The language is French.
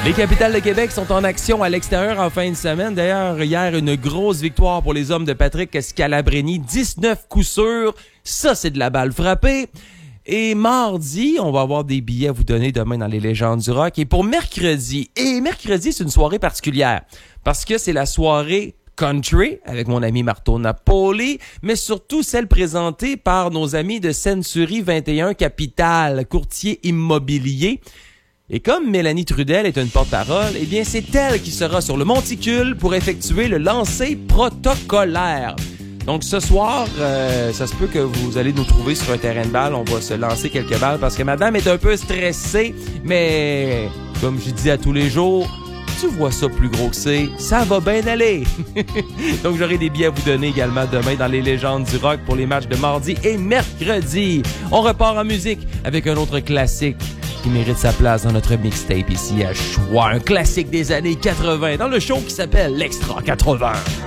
Les Capitales de Québec sont en action à l'extérieur en fin de semaine. D'ailleurs, hier, une grosse victoire pour les hommes de Patrick Scalabrini. 19 coups sûrs. Ça, c'est de la balle frappée. Et mardi, on va avoir des billets à vous donner demain dans les légendes du rock. Et pour mercredi, c'est une soirée particulière parce que c'est la soirée country avec mon ami Marteau Napoli, mais surtout celle présentée par nos amis de Century 21 Capital, courtier immobilier. Et comme Mélanie Trudel est une porte-parole, eh bien c'est elle qui sera sur le monticule pour effectuer le lancer protocolaire. Donc ce soir, ça se peut que vous allez nous trouver sur un terrain de balle. On va se lancer quelques balles parce que madame est un peu stressée. Mais comme je dis à tous les jours, tu vois ça plus gros que c'est, ça va bien aller. Donc j'aurai des billets à vous donner également demain dans les légendes du rock pour les matchs de mardi et mercredi. On repart en musique avec un autre classique qui mérite sa place dans notre mixtape ici à Choix. Un classique des années 80 dans le show qui s'appelle l'Extra 80.